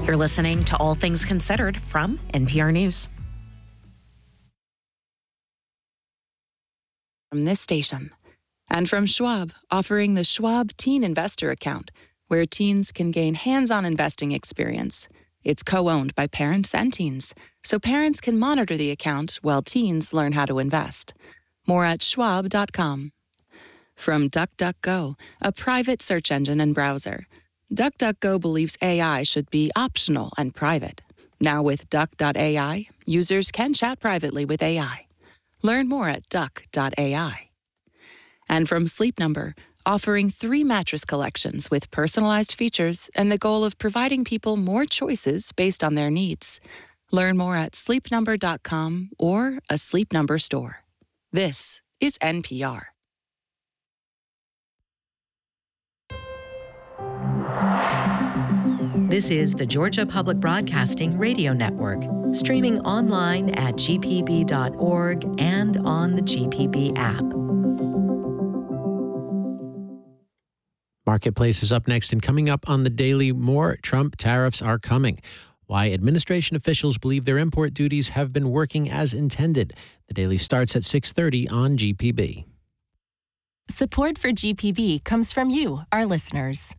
You're listening to All Things Considered from NPR News. From this station, and from Schwab, offering the Schwab Teen Investor Account, where teens can gain hands-on investing experience. It's co-owned by parents and teens, so parents can monitor the account while teens learn how to invest. More at schwab.com. From DuckDuckGo, a private search engine and browser. DuckDuckGo believes AI should be optional and private. Now with Duck.ai, users can chat privately with AI. Learn more at Duck.ai. And from Sleep Number, offering 3 mattress collections with personalized features and the goal of providing people more choices based on their needs. Learn more at sleepnumber.com or a Sleep Number store. This is NPR. This is the Georgia Public Broadcasting Radio Network, streaming online at gpb.org and on the GPB app. Marketplace is up next, and coming up on the Daily, more Trump tariffs are coming. Why administration officials believe their import duties have been working as intended. The Daily starts at 6:30 on GPB. Support for GPB comes from you, our listeners.